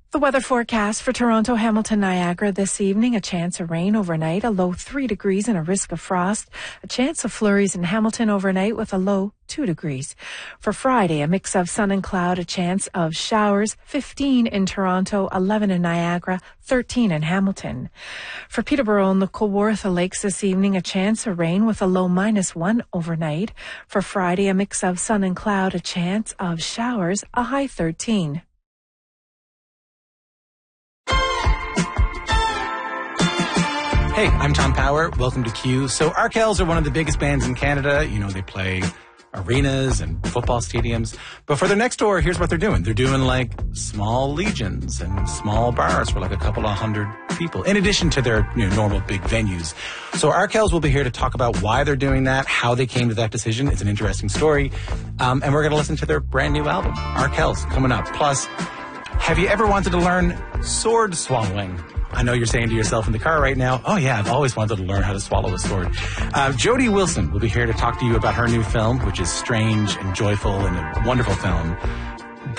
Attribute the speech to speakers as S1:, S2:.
S1: The weather forecast for Toronto, Hamilton, Niagara this evening, a chance of rain overnight, a low 3 degrees and a risk of frost. A chance of flurries in Hamilton overnight with a low 2 degrees. For Friday, a mix of sun and cloud, a chance of showers, 15 in Toronto, 11 in Niagara, 13 in Hamilton. For Peterborough and the Kawartha Lakes this evening, a chance of rain with a low -1 overnight. For Friday, a mix of sun and cloud, a chance of showers, a high 13.
S2: Hey, I'm Tom Power. Welcome to Q. So Arkells are one of the biggest bands in Canada. You know, they play arenas and football stadiums. But for their next tour, here's what they're doing. They're doing like small legions and small bars for like a couple of hundred people, in addition to their normal big venues. So Arkells will be here to talk about why they're doing that, how they came to that decision. It's an interesting story. And we're going to listen to their brand new album, Arkells, coming up. Plus, have you ever wanted to learn sword swallowing? I know you're saying to yourself in the car right now, oh yeah, I've always wanted to learn how to swallow a sword. Jody Wilson will be here to talk to you about her new film, which is strange and joyful and a wonderful film.